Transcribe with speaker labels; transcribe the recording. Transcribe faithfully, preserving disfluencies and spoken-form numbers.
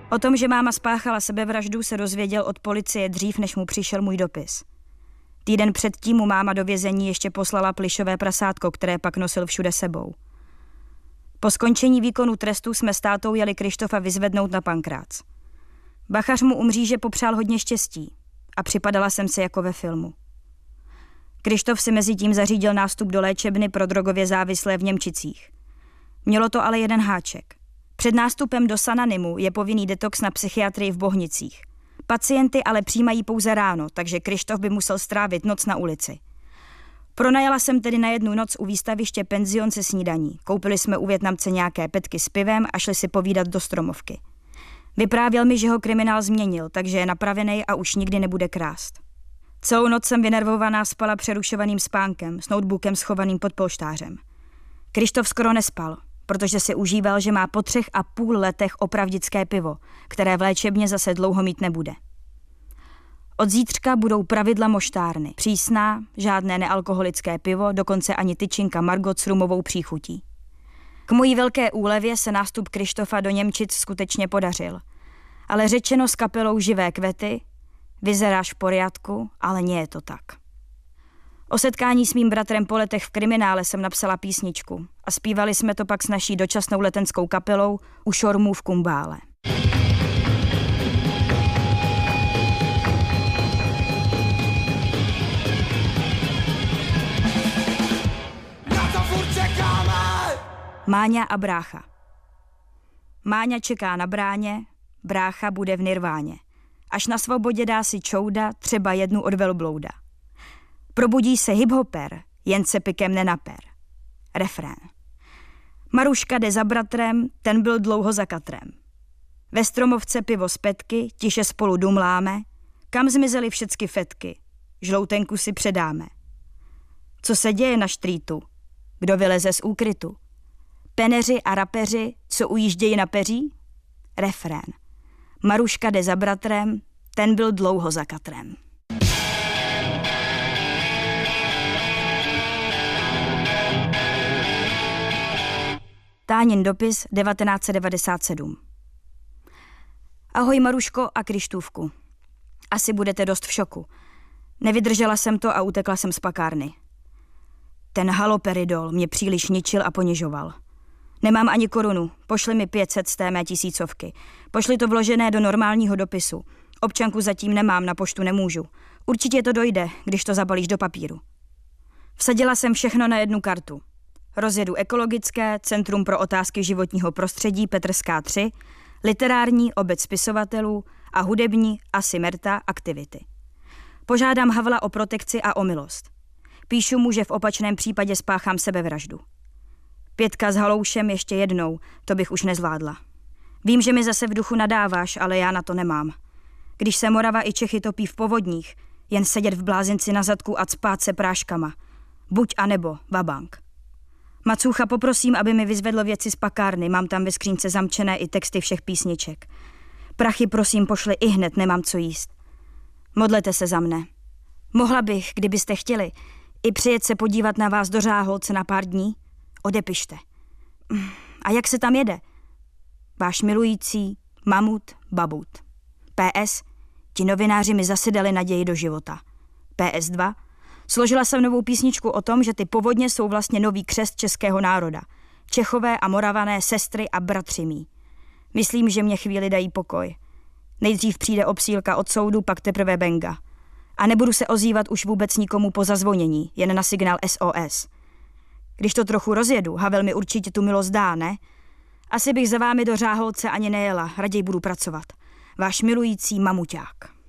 Speaker 1: O tom, že máma spáchala sebevraždu, se dozvěděl od policie dřív, než mu přišel můj dopis. Týden předtím mu máma do vězení ještě poslala plyšové prasátko, které pak nosil všude sebou. Po skončení výkonu trestu jsme s tátou jeli Krištofa vyzvednout na Pankrác. Bachař mu u mříže popřál hodně štěstí a připadala jsem si jako ve filmu. Krištof si mezi tím zařídil nástup do léčebny pro drogově závislé v Němčicích. Mělo to ale jeden háček. Před nástupem do Sananimu je povinný detox na psychiatrii v Bohnicích. Pacienty ale přijímají pouze ráno, takže Krištof by musel strávit noc na ulici. Pronajala jsem tedy na jednu noc u výstaviště penzion se snídaní. Koupili jsme u Vietnamce nějaké petky s pivem a šli si povídat do Stromovky. Vyprávěl mi, že ho kriminál změnil, takže je napravený a už nikdy nebude krást. Celou noc jsem vynervovaná spala přerušovaným spánkem s notebookem schovaným pod polštářem. Krištof skoro nespal, protože si užíval, že má po třech a půl letech opravdické pivo, které v léčebně zase dlouho mít nebude. Od zítřka budou pravidla moštárny. Přísná, žádné nealkoholické pivo, dokonce ani tyčinka Margot s rumovou příchutí. K mojí velké úlevě se nástup Krištofa do Němčic skutečně podařil. Ale řečeno s kapelou Živé kvety, vyzeráš v poriadku, ale nie je to tak. O setkání s mým bratrem po letech v kriminále jsem napsala písničku a zpívali jsme to pak s naší dočasnou letenskou kapelou u šormů v Kumbále. Máňa a brácha. Máňa čeká na bráně, brácha bude v nirváně. Až na svobodě dá si čouda, třeba jednu od velblouda. Probudí se hiphoper, jen se pikem nenaper. Refrén. Maruška jde za bratrem, ten byl dlouho za katrem. Ve Stromovce pivo z petky, tiše spolu dumláme, kam zmizely všecky fetky, žloutenku si předáme. Co se děje na štrítu? Kdo vyleze z úkrytu? Peneři a rapeři, co ujíždějí na peří? Refrén. Maruška jde za bratrem, ten byl dlouho za katrem. Tánin dopis devatenáct set devadesát sedm. Ahoj Maruško a Krištůvku. Asi budete dost v šoku. Nevydržela jsem to a utekla jsem z pakárny. Ten haloperidol mě příliš ničil a ponižoval. Nemám ani korunu, pošli mi pět set z té mé tisícovky. Pošli to vložené do normálního dopisu. Občanku zatím nemám, na poštu nemůžu. Určitě to dojde, když to zabalíš do papíru. Vsadila jsem všechno na jednu kartu. Rozjedu ekologické, Centrum pro otázky životního prostředí Petrská tři, literární obec spisovatelů a hudební Asimerta aktivity. Požádám Havla o protekci a o milost. Píšu mu, že v opačném případě spáchám sebevraždu. Pětka s haloušem ještě jednou, to bych už nezvládla. Vím, že mi zase v duchu nadáváš, ale já na to nemám. Když se Morava i Čechy topí v povodních, jen sedět v blázinci na zadku a cpát se práškama. Buď a nebo, babank. Macůcha poprosím, aby mi vyzvedl věci z pakárny, mám tam ve skřínce zamčené i texty všech písniček. Prachy prosím pošli i hned, nemám co jíst. Modlete se za mne. Mohla bych, kdybyste chtěli, i přijet se podívat na vás do Řáholce na pár dní? Odepište. A jak se tam jede? Váš milující Mamut Babut. P S. Ti novináři mi zase dali naději do života. P S dva. Složila jsem novou písničku o tom, že ty povodně jsou vlastně nový křest českého národa. Čechové a Moravané sestry a bratři mí. Myslím, že mě chvíli dají pokoj. Nejdřív přijde obsílka od soudu, pak teprve benga. A nebudu se ozývat už vůbec nikomu po zazvonění, jen na signál S O S. Když to trochu rozjedu, Havel mi určitě tu milost dá, ne? Asi bych za vámi do Řáholce ani nejela, raději budu pracovat. Váš milující mamuťák.